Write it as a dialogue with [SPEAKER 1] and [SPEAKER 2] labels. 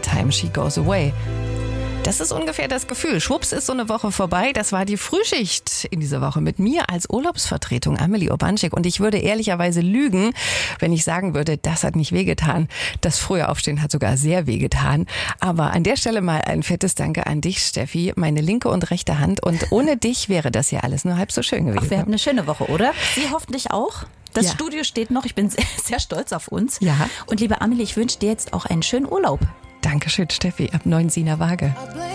[SPEAKER 1] Time She Goes Away. Das ist ungefähr das Gefühl. Schwupps ist so eine Woche vorbei. Das war die Frühschicht in dieser Woche mit mir als Urlaubsvertretung, Amelie Urbanczyk. Und ich würde ehrlicherweise lügen, wenn ich sagen würde, das hat nicht wehgetan. Das frühe Aufstehen hat sogar sehr wehgetan. Aber an der Stelle mal ein fettes Danke an dich, Steffi, meine linke und rechte Hand. Und ohne dich wäre das ja alles nur halb so schön gewesen.
[SPEAKER 2] Ach, wir hatten eine schöne Woche, oder? Sie hoffentlich auch. Das
[SPEAKER 1] Ja.
[SPEAKER 2] Studio steht noch. Ich bin sehr, sehr stolz auf uns.
[SPEAKER 1] Ja.
[SPEAKER 2] Und liebe Amelie, ich wünsche dir jetzt auch einen schönen Urlaub.
[SPEAKER 1] Dankeschön, Steffi, ab 9 Siener Waage.